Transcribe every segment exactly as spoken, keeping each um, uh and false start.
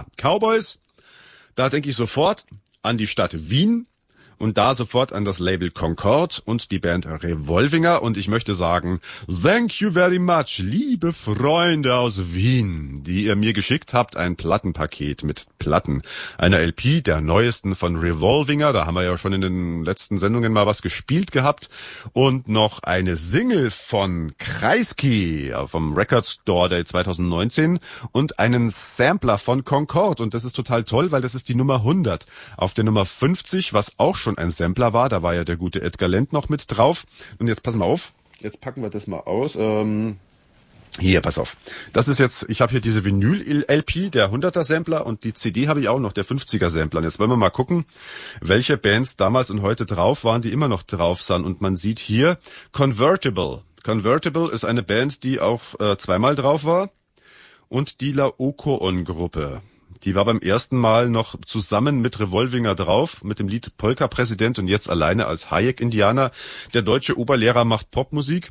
Klar, Cowboys, da denke ich sofort an die Stadt Wien und da sofort an das Label Concord und die Band Revolvinger. Und ich möchte sagen, thank you very much, liebe Freunde aus Wien, die ihr mir geschickt habt, ein Plattenpaket mit Platten. Eine L P der neuesten von Revolvinger, da haben wir ja schon in den letzten Sendungen mal was gespielt gehabt. Und noch eine Single von Kreisky vom Record Store Day zwanzig neunzehn und einen Sampler von Concord. Und das ist total toll, weil das ist die Nummer hundert. Auf der Nummer fünfzig, was auch schon ein Sampler war, da war ja der gute Edgar Lendt noch mit drauf. Und jetzt pass mal auf, jetzt packen wir das mal aus. Ähm, hier, pass auf. Das ist jetzt, ich habe hier diese Vinyl-L P, der hunderter Sampler, und die C D habe ich auch noch, der fünfziger Sampler. Und jetzt wollen wir mal gucken, welche Bands damals und heute drauf waren, die immer noch drauf sind. Und man sieht hier Convertible. Convertible ist eine Band, die auch äh, zweimal drauf war. Und die Laokoon-Gruppe. Die war beim ersten Mal noch zusammen mit Revolvinger drauf, mit dem Lied Polka-Präsident und jetzt alleine als Hayek-Indianer. Der deutsche Oberlehrer macht Popmusik.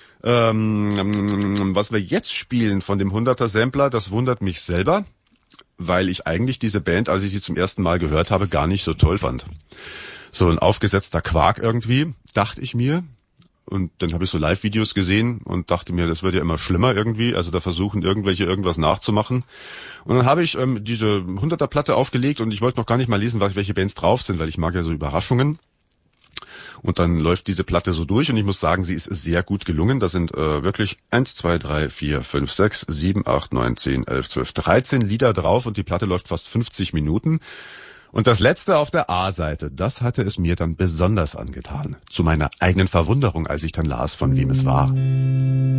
Ähm, was wir jetzt spielen von dem hunderter Sampler, das wundert mich selber, weil ich eigentlich diese Band, als ich sie zum ersten Mal gehört habe, gar nicht so toll fand. So ein aufgesetzter Quark irgendwie, dachte ich mir. Und dann habe ich so Live-Videos gesehen und dachte mir, das wird ja immer schlimmer irgendwie. Also da versuchen irgendwelche irgendwas nachzumachen. Und dann habe ich ähm, diese hunderter Platte aufgelegt und ich wollte noch gar nicht mal lesen, was, welche Bands drauf sind, weil ich mag ja so Überraschungen. Und dann läuft diese Platte so durch und ich muss sagen, sie ist sehr gut gelungen. Da sind äh, wirklich eins, zwei, drei, vier, fünf, sechs, sieben, acht, neun, zehn, elf, zwölf, dreizehn Lieder drauf und die Platte läuft fast fünfzig Minuten. Und das letzte auf der A-Seite, das hatte es mir dann besonders angetan. Zu meiner eigenen Verwunderung, als ich dann las, von wem es war.